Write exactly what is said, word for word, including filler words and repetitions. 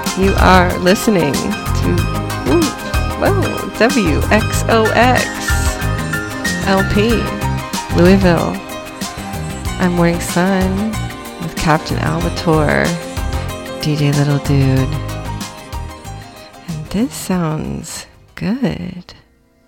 You are listening to ooh, whoa, W X O X L P, Louisville. I'm wearing sun with Captain Albator, D J Little Dude. And this sounds good.